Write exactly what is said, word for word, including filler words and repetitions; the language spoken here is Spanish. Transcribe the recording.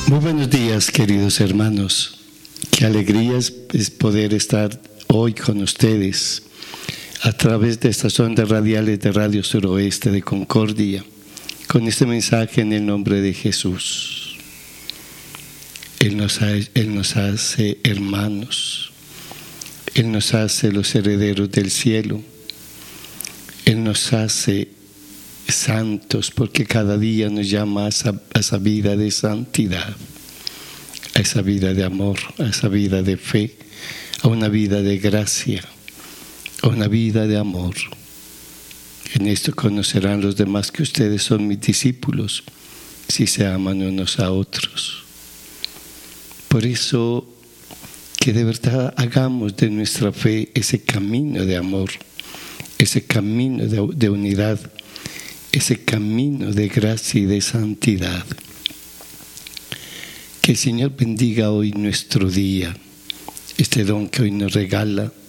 Muy buenos días, queridos hermanos. Qué alegría es poder estar hoy con ustedes a través de estas ondas radiales de Radio Suroeste de Concordia, con este mensaje en el nombre de Jesús. Él nos, ha, Él nos hace hermanos, Él nos hace los herederos del cielo, Él nos hace santos, porque cada día nos llama a esa, a esa vida de santidad, a esa vida de amor, a esa vida de fe, a una vida de gracia, a una vida de amor. En esto conocerán los demás que ustedes son mis discípulos, si se aman unos a otros. Por eso, que de verdad hagamos de nuestra fe ese camino de amor, ese camino de, de unidad, ese camino de gracia y de santidad. Que el Señor bendiga hoy nuestro día, este don que hoy nos regala,